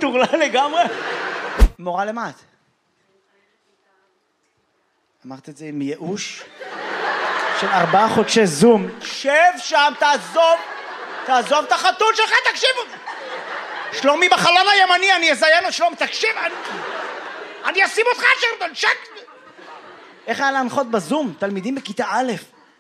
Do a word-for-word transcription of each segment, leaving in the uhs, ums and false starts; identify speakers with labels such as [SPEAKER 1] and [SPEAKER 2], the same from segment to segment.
[SPEAKER 1] מטורלל לגמרי. מורה למה את? אמרת את זה עם ייאוש של ארבעה חודשי זום. שב שם, תעזוב, תעזוב את החתול שלך, תקשיבו. שלומי בחלון הימני, אני אזיין את שלומי, תקשיב, אני, אני אשים אותך שרדון, שק. איך היה להנחות בזום? תלמידים בכיתה א'.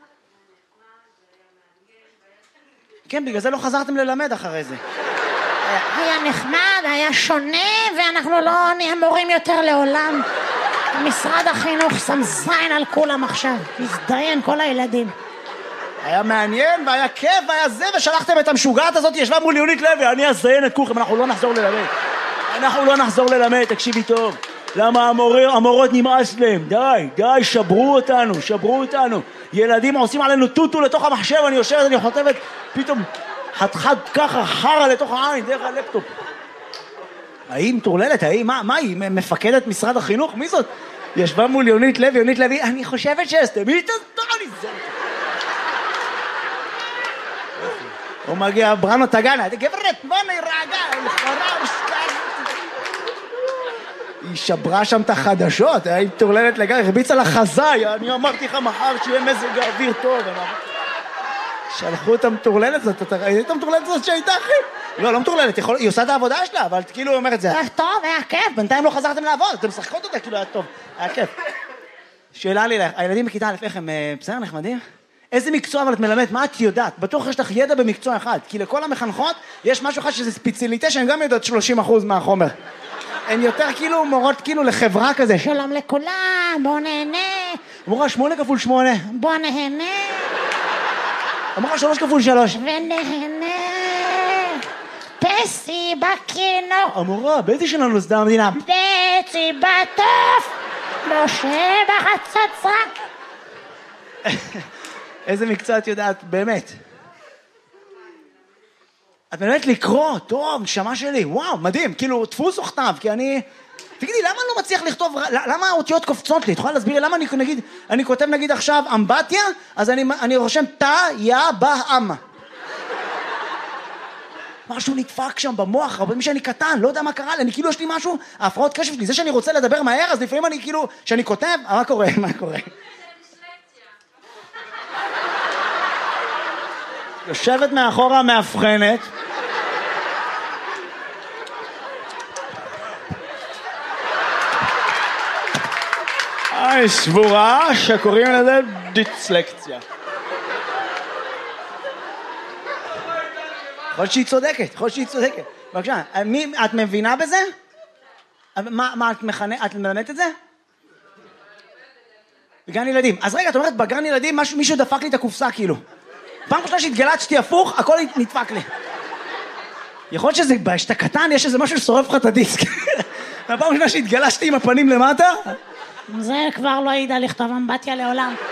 [SPEAKER 1] כן, בגלל זה לא חזרתם ללמד אחרי זה.
[SPEAKER 2] היה נחמד, היה שונה, ואנחנו לא נהיה מורים יותר לעולם. משרד החינוך שם זין על כולם עכשיו, הזדיין כל הילדים.
[SPEAKER 1] היה מעניין והיה כיף והיה זה, ושלחתם את המשוגעת הזאת, ישבה מול יונית לוי, אני אזיין את כולכם, אנחנו לא נחזור ללמד. אנחנו לא נחזור ללמד, תקשיבי טוב. למה המורה, המורות נמאס להם? די, די, שברו אותנו, שברו אותנו. ילדים עושים עלינו טוטו לתוך המחשב, אני יושבת, אני חוטבת, פתאום חד-חד ככה, חרה לתוך העין, דרך הלפטופ. האם תורללת, האם, מה, מה היא? מפקדת משרד החינוך? מי זאת? ישבה מול יונית לוי, יונית לוי, אני חושבת שהסתמית, אז לא נזר. הוא מגיע, בראנו תגנה, גברת, בוא נרגע, לכאורה, היא שברה שם את החדשות, היא תורללת לגמרי, הרביצה לחזאי, אני אמרתי לך מחר שיהיה מזג האוויר טוב. שלחו את המטורללת הזאת, אתה ראית את המטורללת הזאת שהייתה אחי? לא, לא מטורללת, היא עושה את העבודה שלה, אבל כאילו היא אומרת, זה היה טוב, היה כיף, בינתיים לא חזרתם לעבוד, אתם משחקות אותה, כאילו היה טוב, היה כיף. שאלה לי, הילדים בכיתה א' איך הם בסדר, נחמדים? איזה מקצוע אבל את מלמדת, מה את יודעת? בטוח יש לך ידע במקצוע אחד, כי לכל המחנכות יש משהו אחד שזה ספציאליטה שהן גם יודעות שלושים אחוז מהחומר. הן יותר כאילו מורות כאילו לחברה כזה.
[SPEAKER 2] שלום לכולם, בוא נהנה.
[SPEAKER 1] אמורה שמונה כפול שמונה.
[SPEAKER 2] בוא נהנה.
[SPEAKER 1] אמורה שלוש כפול שלוש.
[SPEAKER 2] ונהנה. פסי בכינור.
[SPEAKER 1] אמורה, באיזה שנה נוסדה המדינה?
[SPEAKER 2] בצי בטוף. משה בחצוצרה.
[SPEAKER 1] איזה מקצוע את יודעת, באמת? את מלמדת לקרוא, טוב, נשמה שלי, וואו, מדהים, כאילו, דפוס או כתב, כי אני... תגידי, למה אני לא מצליח לכתוב, למה האותיות קופצות לי? את יכולה להסביר למה אני, נגיד, אני כותב נגיד עכשיו אמבטיה, אז אני, אני רושם תא, יא, בא, אמה. משהו נדפק שם במוח, הרבה מי שאני קטן, לא יודע מה קרה לי, אני כאילו יש לי משהו, ההפרעות קשב שלי, זה שאני רוצה לדבר מהר, אז לפעמים אני כאילו, שאני כותב, מה קורה, מה קורה? יושבת מאחורה מאבחנת. היי, סבורה שקוראים לזה דיסלקציה. יכול שהיא צודקת, יכול שהיא צודקת. בבקשה, מי, את מבינה בזה? מה, מה את מכנה, את מלמדת את זה? בגן ילדים. אז רגע, את אומרת, בגן ילדים משהו, מישהו דפק לי את הקופסה כאילו. פעם ראשונה שהתגלת שתי הפוך, הכל נדפק לי. יכול להיות שזה, שאתה קטן, יש איזה משהו ששורף לך את הדיסק. הפעם ראשונה שהתגלשתי עם הפנים למטה.
[SPEAKER 2] זה כבר לא ידע לכתוב אמבטיה לעולם.